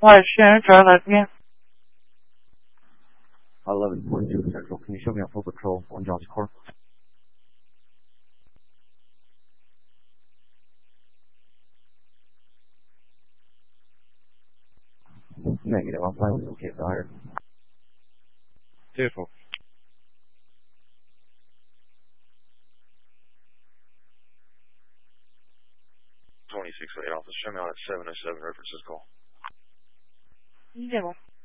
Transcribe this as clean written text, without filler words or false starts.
Shannon, try that again. 1142 Central. Can you show me on full patrol on John's Court? Negative. I'm fine with okay, higher. Beautiful. 26 8 officer. Show me on that 707 references call. Devil.